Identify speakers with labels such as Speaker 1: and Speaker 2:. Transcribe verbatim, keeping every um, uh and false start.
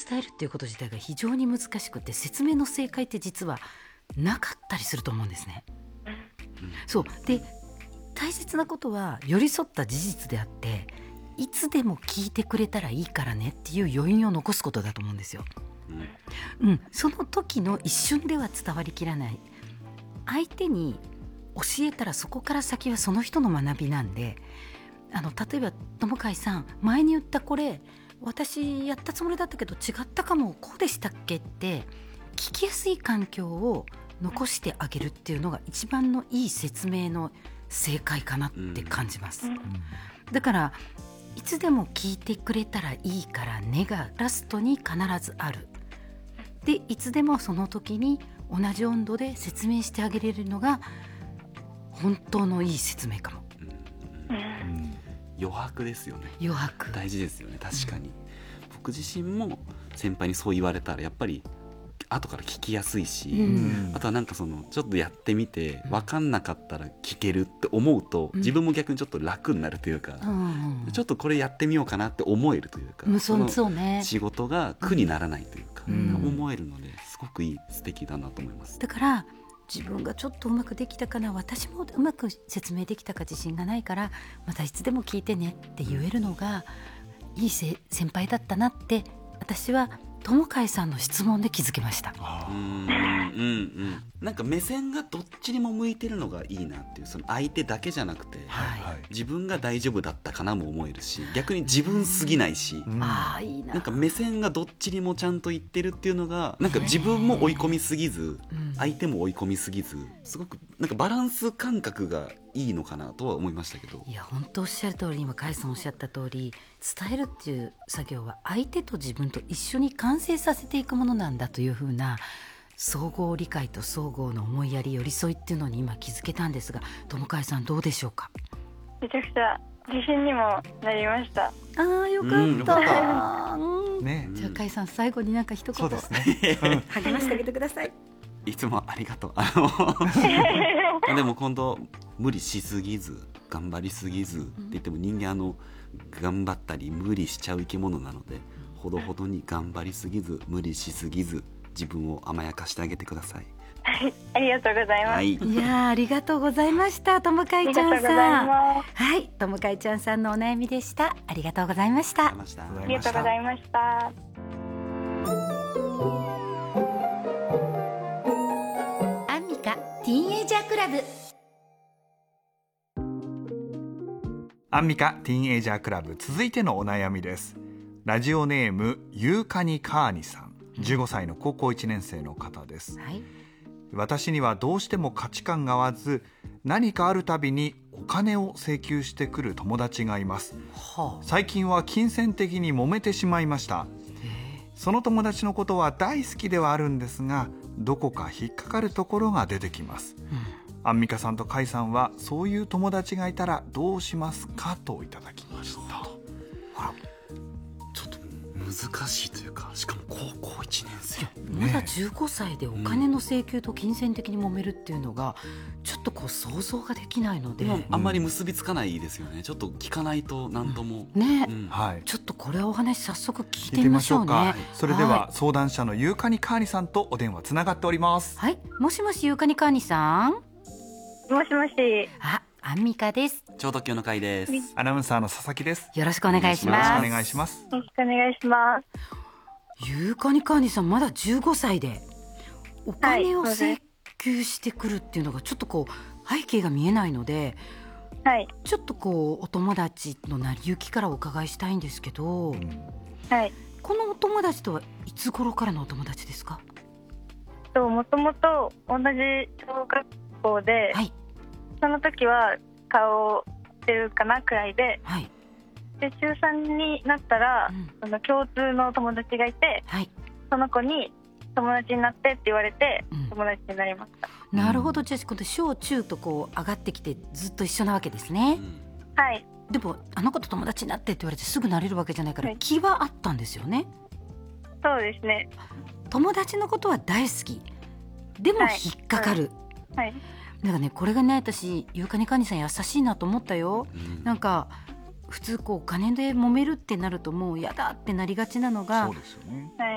Speaker 1: 伝えるっていうこと自体が非常に難しくて、説明の正解って実はなかったりすると思うんですね。そうで、大切なことは寄り添った事実であって、いつでも聞いてくれたらいいからねっていう余韻を残すことだと思うんですよ、うんうん、その時の一瞬では伝わりきらない、相手に教えたらそこから先はその人の学びなんで、あの例えば友海さん前に言ったこれ私やったつもりだったけど違ったかも、こうでしたっけって聞きやすい環境を残してあげるっていうのが一番のいい説明の正解かなって感じます、うん、だからいつでも聞いてくれたらいいからねがラストに必ずある。でいつでもその時に同じ温度で説明してあげれるのが本当のいい説明かも、
Speaker 2: うんうん、余白ですよね。
Speaker 1: 余白
Speaker 2: 大事ですよね。確かに、うん、僕自身も先輩にそう言われたらやっぱり後から聞きやすいし、うん、あとはなんかそのちょっとやってみて分かんなかったら聞けるって思うと、うん、自分も逆にちょっと楽になるというか、うん、ちょっとこれやってみようかなって思えるというか、うん、その仕事が苦にならないというか、うん、思えるのですごくいい素敵だなと思います。
Speaker 1: だから自分がちょっとうまくできたかな、私もうまく説明できたか自信がないからまたいつでも聞いてねって言えるのがいい先輩だったなって私は友海さんの質問で気づきました。
Speaker 2: うんうんうん、なんか目線がどっちにも向いてるのがいいなっていう、その相手だけじゃなくて、はい、自分が大丈夫だったかなも思えるし、逆に自分すぎないし、うん、あいいな、なんか目線がどっちにもちゃんといってるっていうのが、なんか自分も追い込みすぎず相手も追い込みすぎず、すごくなんかバランス感覚がいいのかなとは思いましたけど。
Speaker 1: いや本当おっしゃる通り、今海さんおっしゃった通り、伝えるっていう作業は相手と自分と一緒に完成させていくものなんだというふうな総合理解と総合の思いやり寄り添いっていうのに今気づけたんですが、友海さんどうでしょうか。
Speaker 3: めちゃくちゃ自信にもなりました。
Speaker 1: あーよかった、うんよかった
Speaker 4: うんね、
Speaker 1: じゃあ海さん最後になんか一言
Speaker 4: そうですね
Speaker 1: 励ましてあげてください。
Speaker 2: いつもありがとう。あのでも今度無理しすぎず頑張りすぎずって言っても、人間あの頑張ったり無理しちゃう生き物なので、ほどほどに頑張りすぎず無理しすぎず自分を甘やかしてあげてください。
Speaker 3: はい、ありがとうございます、はい、
Speaker 1: いやありがとうございました。友海ちゃんさん、はい、友海ちゃんさんのお悩みでした。ありがとうございました。
Speaker 3: ありがとうございました。
Speaker 1: アンミカティーンエイジャークラブ。
Speaker 4: アンミカティーンエイジャークラブ、続いてのお悩みです。ラジオネームユーカニカーニさん、じゅうごさいの高校いちねん生の方です、はい、私にはどうしても価値観が合わず、何かあるたびにお金を請求してくる友達がいます、はあ、最近は金銭的に揉めてしまいました。その友達のことは大好きではあるんですが、どこか引っかかるところが出てきます、うん、アンミカさんとカイさんはそういう友達がいたらどうしますか、といただきました。
Speaker 2: ちょっと難しいというか、しかも高校いちねん生、
Speaker 1: まだじゅうごさいでお金の請求と金銭的に揉めるっていうのがちょっとこう想像ができないので、
Speaker 2: うん、あんまり結びつかないですよね。ちょっと聞かないと何とも、
Speaker 1: うん、ね、
Speaker 2: うん
Speaker 4: はい、
Speaker 1: ちょっとこれはお話早速聞いてみましょうね。
Speaker 4: はい、それでは相談者のユーカニカーニさんとお電話つながっております。
Speaker 1: はい、もしもしユーカニカーニさん。
Speaker 3: もしもし。
Speaker 1: あ、アンミカです。
Speaker 2: 超特急の会です。
Speaker 4: アナウンサーの佐々木です。
Speaker 1: よろしくお願いします。
Speaker 4: よろしくお願いします。
Speaker 3: よろしくお願いします。
Speaker 1: ユーカニカーニさんまだじゅうごさいでお金を請求してくるっていうのがちょっとこう背景が見えないので、はい、ちょっとこうお友達の成り行きからお伺いしたいんですけど、はい、このお友達とはいつ頃からのお友達ですか？
Speaker 3: もともと同じ小学校で、はい、その時は顔をしてるかなくらいで、はい、で中さんになったら、うん、その共通の友達がいて、はい、その子に友達になってって言われて、うん、友達になりました。
Speaker 1: なるほど。じゃあ今度小中とこう上がってきてずっと一緒なわけですね、うん、
Speaker 3: はい。
Speaker 1: でもあの子と友達になってって言われてすぐなれるわけじゃないから、はい、気はあったんですよね。
Speaker 3: そうですね。
Speaker 1: 友達のことは大好きでも引っかかる、はいはい、なんかねこれがね私ユーカニカニさん優しいなと思ったよ、うん、なんか普通こうお金で揉めるってなるともうやだってなりがちなのが、
Speaker 4: そうですよね、
Speaker 3: はい、